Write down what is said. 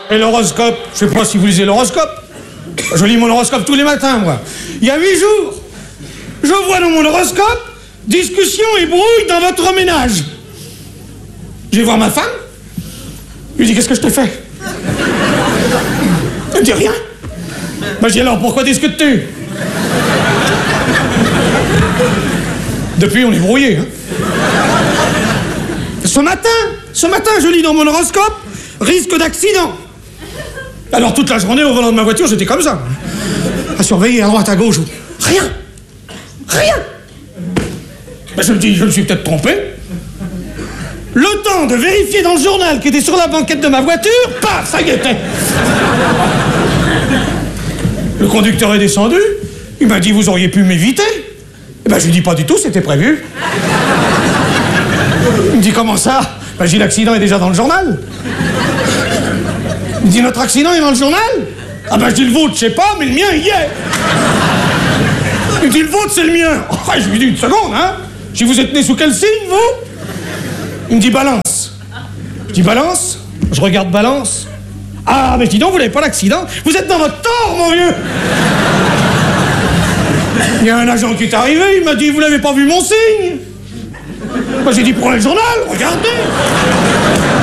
Et l'horoscope, je sais pas si vous lisez l'horoscope. Je lis mon horoscope tous les matins, moi. Il y a 8 jours, je vois dans mon horoscope discussion et brouille dans votre ménage. Je vais voir ma femme. Je lui dis, qu'est-ce que je te fais? Elle me dit rien. Je dis, alors pourquoi discutes-tu? Depuis, on est brouillés. Hein. Ce matin, je lis dans mon horoscope risque d'accident. Alors toute la journée, au volant de ma voiture, j'étais comme ça. À surveiller à droite, à gauche. Rien. Je me dis, je me suis peut-être trompé. Le temps de vérifier dans le journal qui était sur la banquette de ma voiture, paf, ça y était. Le conducteur est descendu. Il m'a dit, vous auriez pu m'éviter. Je lui dis, pas du tout, c'était prévu. Il me dit, comment ça? J'ai dit, l'accident est déjà dans le journal. Il me dit, notre accident est dans le journal? Je dis, le vôtre, je sais pas, mais le mien, il y est. Il me dit, le vôtre, c'est le mien. Je lui dis, une seconde, hein. Je dis, vous êtes né sous quel signe, vous? Il me dit, balance. Je dis, balance? Je regarde balance. Mais dis donc, vous n'avez pas l'accident? Vous êtes dans votre tort, mon vieux. Il y a un agent qui est arrivé, il m'a dit, vous n'avez pas vu mon signe? J'ai dit, prenez le journal, regardez.